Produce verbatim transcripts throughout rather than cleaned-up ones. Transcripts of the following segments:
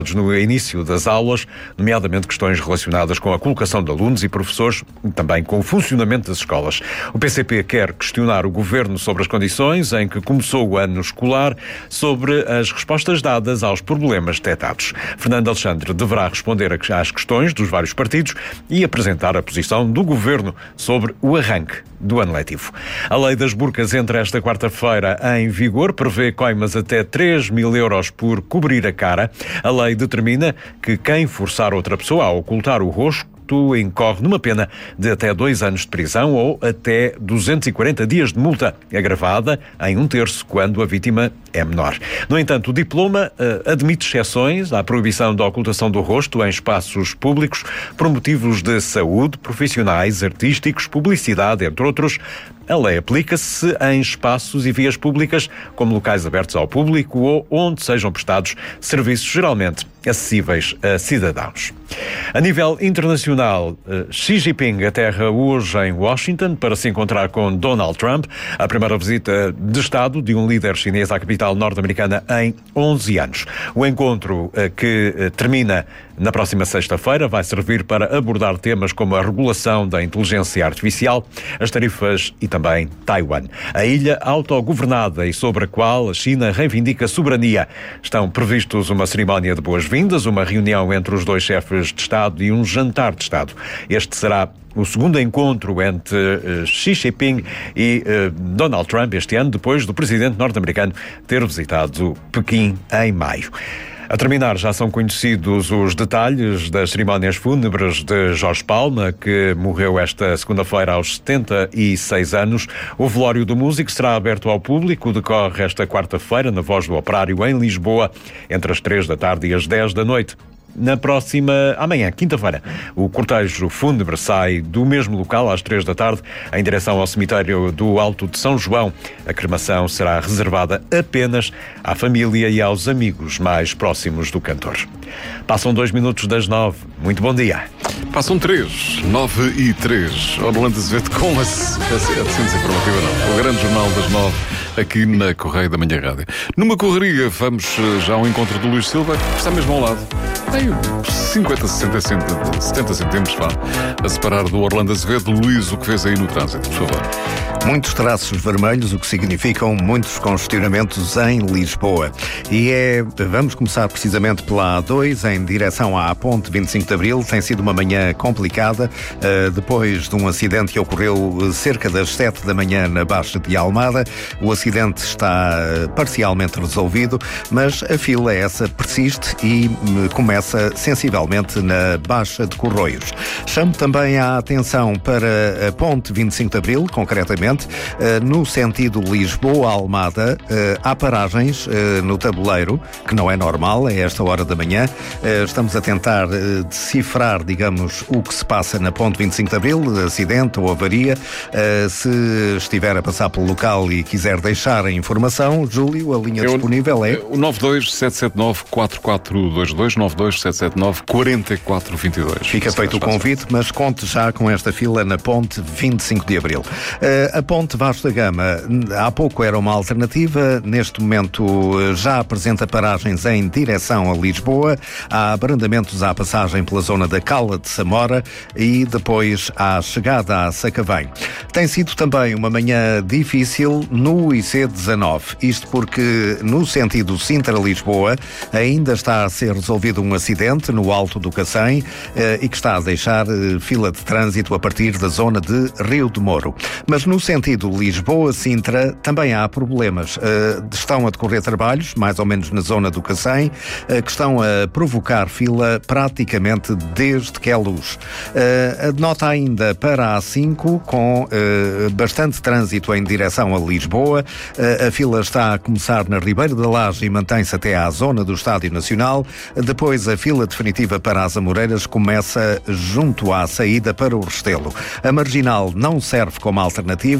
no início das aulas, nomeadamente questões relacionadas com a colocação de alunos e professores e também com o funcionamento das escolas. O P C P quer questionar o Governo sobre as condições em que começou o ano escolar, sobre as respostas dadas aos problemas detectados. Fernando Alexandre deverá responder às questões dos vários partidos e apresentar a posição do Governo sobre o arranque do ano letivo. A lei das burcas entra esta quarta-feira em vigor, prevê coimas até três mil euros por cobrir a cara. A lei determina que quem forçar outra pessoa a ocultar o rosto incorre numa pena de até dois anos de prisão ou até duzentos e quarenta dias de multa, agravada em um terço quando a vítima é menor. No entanto, o diploma uh, admite exceções à proibição da ocultação do rosto em espaços públicos por motivos de saúde, profissionais, artísticos, publicidade, entre outros. A lei aplica-se em espaços e vias públicas, como locais abertos ao público ou onde sejam prestados serviços geralmente acessíveis a cidadãos. A nível internacional, Xi Jinping aterra hoje em Washington para se encontrar com Donald Trump, a primeira visita de Estado de um líder chinês à capital norte-americana em onze anos. O encontro, que termina na próxima sexta-feira, vai servir para abordar temas como a regulação da inteligência artificial, as tarifas e também Taiwan, a ilha autogovernada e sobre a qual a China reivindica soberania. Estão previstos uma cerimónia de boas-vindas, uma reunião entre os dois chefes de Estado e um jantar de Estado. Este será o segundo encontro entre uh, Xi Jinping e uh, Donald Trump este ano, depois do presidente norte-americano ter visitado Pequim em maio. A terminar, já são conhecidos os detalhes das cerimónias fúnebres de Jorge Palma, que morreu esta segunda-feira aos setenta e seis anos. O velório do músico será aberto ao público, decorre esta quarta-feira na Voz do Operário, em Lisboa, entre as três da tarde e as dez da noite. Na próxima, amanhã, quinta-feira, o cortejo fúnebre sai do mesmo local às três da tarde, em direção ao cemitério do Alto de São João. A cremação será reservada apenas à família e aos amigos mais próximos do cantor. Passam dois minutos das nove. Muito bom dia. Passam três, nove e três. Orlando Azevedo com a, a, a Ciência Informativa, não. O grande jornal das nove, aqui na Correio da Manhã Rádio. Numa correria, vamos já ao encontro do Luís Silva, que está mesmo ao lado. Tem cinquenta, sessenta, setenta centímetros, vá, a separar do Orlando Azevedo. Luís, o que vês aí no trânsito, por favor? Muitos traços vermelhos, o que significam muitos congestionamentos em Lisboa. E é, vamos começar precisamente pela A dois, em direção à Ponte vinte e cinco de Abril. Tem sido uma manhã complicada, uh, depois de um acidente que ocorreu cerca das sete da manhã na Baixa de Almada. O acidente está parcialmente resolvido, mas a fila essa persiste e começa sensivelmente na Baixa de Corroios. Chamo também a atenção para a Ponte vinte e cinco de Abril, concretamente, no sentido Lisboa-Almada. Há paragens no tabuleiro, que não é normal a esta hora da manhã. Estamos a tentar decifrar, digamos, o que se passa na Ponte vinte e cinco de Abril, acidente ou avaria. Se estiver a passar pelo local e quiser deixar a informação, Júlio, a linha Eu, disponível é... O nove dois sete sete nove quatro quatro dois dois, nove dois sete sete nove quatro quatro dois dois. Fica feito o convite, mas conte já com esta fila na Ponte vinte e cinco de Abril. A Ponte Vasco da Gama, há pouco era uma alternativa, neste momento já apresenta paragens em direção a Lisboa. Há abrandamentos à passagem pela zona da Cala de Samora e depois à chegada a Sacavém. Tem sido também uma manhã difícil no I C dezanove, isto porque no sentido Sintra-Lisboa ainda está a ser resolvido um acidente no Alto do Cacém eh, e que está a deixar eh, fila de trânsito a partir da zona de Rio de Moro. Mas no sentido Lisboa-Sintra também há problemas. Uh, estão a decorrer trabalhos, mais ou menos na zona do Cacém, uh, que estão a provocar fila praticamente desde que é luz. Uh, nota ainda para a A cinco, com uh, bastante trânsito em direção a Lisboa. Uh, a fila está a começar na Ribeira da Laje e mantém-se até à zona do Estádio Nacional. Depois a fila definitiva para as Amoreiras começa junto à saída para o Restelo. A Marginal não serve como alternativa.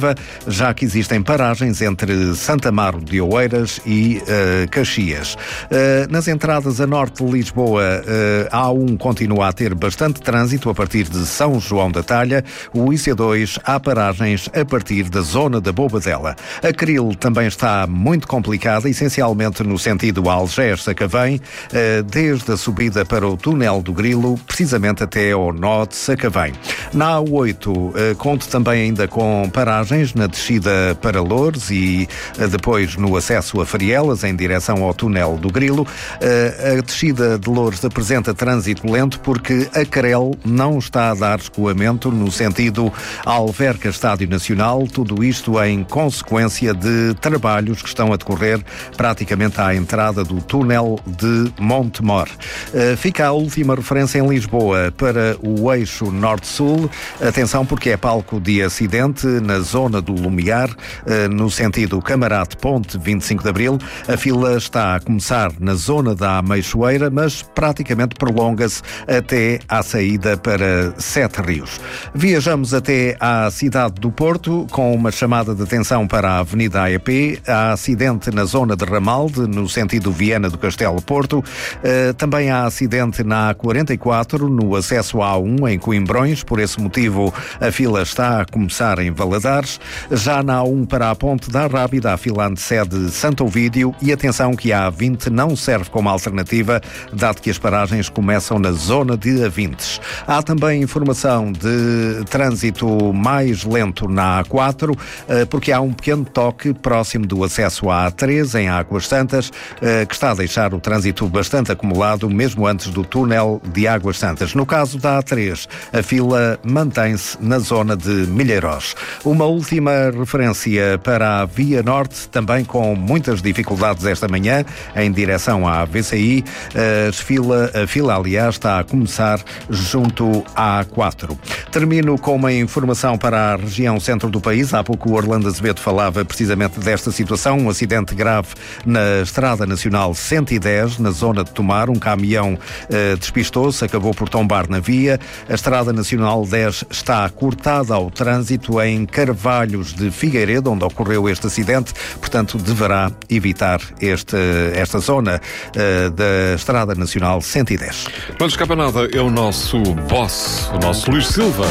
alternativa, já que existem paragens entre Santa Amaro de Oeiras e uh, Caxias. Uh, nas entradas a norte de Lisboa, uh, a A um continua a ter bastante trânsito a partir de São João da Talha. O I C dois há paragens a partir da zona da Bobadela. A Cril também está muito complicada, essencialmente no sentido Algés-Sacavém, uh, desde a subida para o túnel do Grilo, precisamente até ao nó de Sacavém. Na A oito, uh, conto também ainda com paragens na descida para Loures e uh, depois no acesso a Farielas, em direção ao túnel do Grilo. Uh, a descida de Loures apresenta trânsito lento porque a Carel não está a dar escoamento no sentido Alverca-Estádio Nacional, tudo isto em consequência de trabalhos que estão a decorrer praticamente à entrada do túnel de Montemor. Uh, fica a última referência em Lisboa para o eixo norte-sul. Atenção, porque é palco de acidente na zona do Lumiar, no sentido Camarate-Ponte vinte e cinco de Abril. A fila está a começar na zona da Ameixoeira, mas praticamente prolonga-se até à saída para Sete Rios. Viajamos até à cidade do Porto, com uma chamada de atenção para a Avenida A E P. Há acidente na zona de Ramalde, no sentido Viana do Castelo-Porto. Também há acidente na A quarenta e quatro, no acesso à A um, em Coimbrões. Por esse motivo, a fila está a começar em Valadares. Já na A um para a Ponte da Rábida, a fila antecede Santo Ovídio. E atenção que a A vinte não serve como alternativa, dado que as paragens começam na zona de Avintes. Há também informação de trânsito mais lento na A quatro, porque há um pequeno toque próximo do acesso à A três, em Águas Santas, que está a deixar o trânsito bastante acumulado, mesmo antes do túnel de Águas Santas. No caso da A três, a fila mantém-se na zona de Milheiros. Uma última referência para a Via Norte, também com muitas dificuldades esta manhã, em direção à V C I. A fila, a fila, aliás, está a começar junto à A quatro. Termino com uma informação para a região centro do país. Há pouco o Orlando Azevedo falava precisamente desta situação. Um acidente grave na Estrada Nacional cento e dez, na zona de Tomar. Um caminhão eh, despistou-se, acabou por tombar na via. A Estrada Nacional dez está cortada ao trânsito em Carvalhos de Figueiredo, onde ocorreu este acidente. Portanto, deverá evitar este, esta zona uh, da Estrada Nacional cento e dez. Não escapa nada, é o nosso boss, o nosso Luís Silva.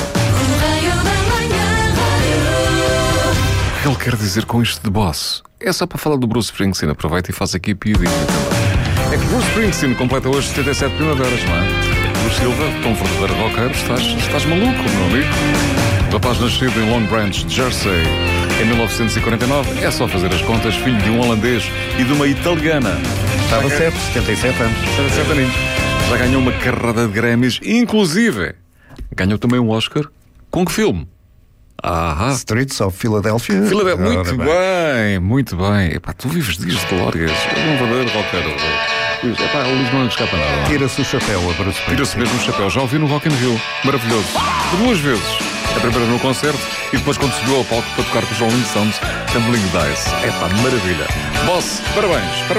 O que ele quer dizer com isto de boss? É só para falar do Bruce Springsteen. Aproveita e faz aqui a piadinha também. É que Bruce Springsteen completa hoje setenta e sete primaveras, não é? Luís Silva, com verdadeiro roqueiro, estás, estás maluco, meu amigo. Rapaz nascido em Long Branch, Jersey, em mil novecentos e quarenta e nove, é só fazer as contas, filho de um holandês e de uma italiana. Estava certo, setenta e sete anos. setenta e sete aninhos. Já ganhou uma carrada de Grammys, inclusive ganhou também um Oscar. Com que filme? Ah, Streets of Philadelphia. Philadelphia. Muito bem, bem, muito bem. Epá, tu vives dias de glórias. É um verdadeiro roqueiro. Epá, o Luís não escapa nada. Tira-se o chapéu a Bruce Springsteen. Tira-se mesmo o chapéu. Já ouvi no Rock in Rio. Maravilhoso. Duas vezes. A primeira no concerto e depois quando subiu ao palco para tocar com os Rolling Stones, Tumbling Dice. Epá, maravilha. Boss, parabéns. Parabéns.